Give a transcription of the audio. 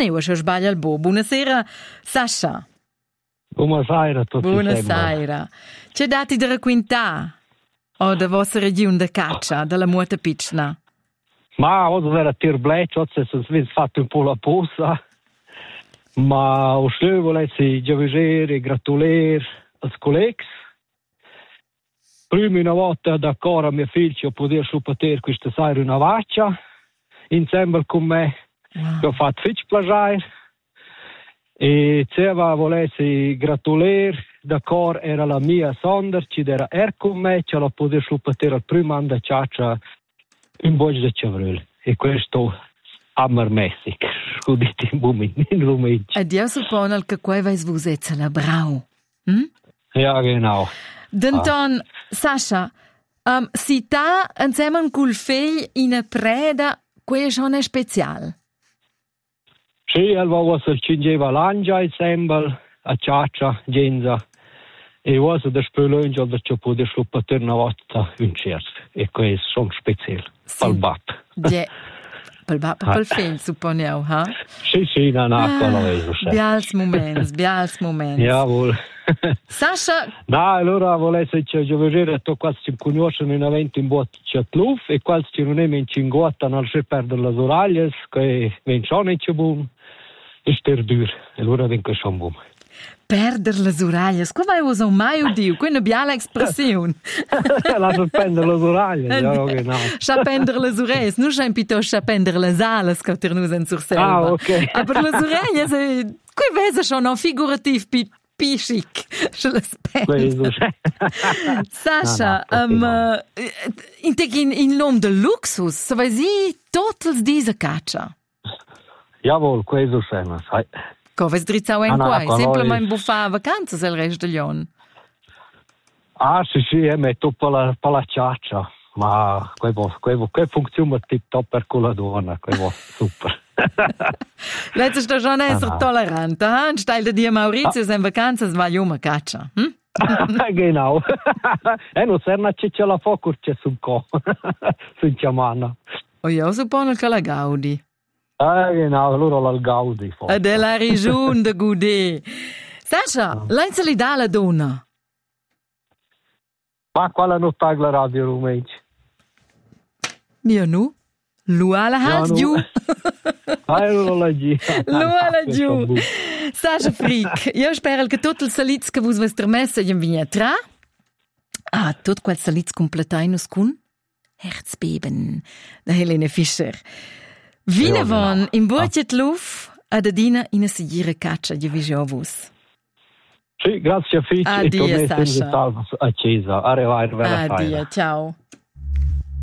neu, se sbaglia il bo. Buonasera, Sasha. Buonasera a tutti. Buonasera. C'è dati da racquintare? O da vostra regione da caccia, dalla muota piccina? Ma oggi era tirbleccio, oggi si è fatto un po' la posa. Ma o se volessi giovere e gratulare als colleghi. Prima una volta d'accordo a mio figlio poter poter questa sera una vaccia insieme con me. Che ho fatto fitch piacere. E se volessi gratulare, d'accordo era la mia Sonder, ci era con me, ce la poter poter al primo anno da ciaccia in Boggio de Ciavril. E questo Ammer Messic, scuditi in Rumänien. Ed io suppongo che qua vais vos celebrau. Ja, genau. Denton, Sasha, si ta insieme col figlio in a preda, questo non è speciale? Sì, allora si cingeva l'angia insieme a ciaccia, genza. E ora da spelongia da ci poter poter una volta un certo. E questo sono speciale. Pal bap. Yeah. Pel figlio, supponiamo, ha? Sì, no, quello è lo bials moments. Jawohl. Sasha? No, allora volessi vedere che quasi ci conoscono in evento in boccia tluf e quasi ci non è in cingotta non si perde le oraglie, che vengono in buon e ster dur. E allora vengo schon buon. Perder le oraglie, come vai a mai udio? Quella è una bella espressione. Lascia pendere le oraglie, ja, genau. Pendere le oreilles, non c'è piuttosto pendere le alas che tornano in surselva. Ah, ok. Aber le oraglie, qui vede schon un figurativ pichic, je le spendo. Sasha, in nome del luxus, se vai si tutti diese caccia. Jawohl, questo scema, sai. Come sdrizzavo in qua, semplicemente buffare vacanze il resto degli anni. Ah, sì, metto per la ciaccia, ma quello funziona tip top per quella donna, quello super. Letzte stagione essere tollerante, eh? Stai da dir Maurizio, se in vacanze vai uma caccia. Genau. Non serve c'è la focus c'è sul co. Sul chiamana. O io suppongo che la gaudi. Genau, allora la gaudi. Ed è la regione de Goudet. Sasha, lei se li dà la donna? Ma quale non taglia la radio rumenici? Mio nu? Lua la has giù. Lua la giù. Sasha Frick, io spero che tutti i salizi che voi vostre messe gli vinietra. Tutto quel saliz completai con Herzbeben da Helene Fischer. Vine von in Burget Luf ad adina in a seguire caccia di visiovus. Sì, grazie a Fitch. Addio, Sasha. Accesa. Arrivederci. Addio, ciao.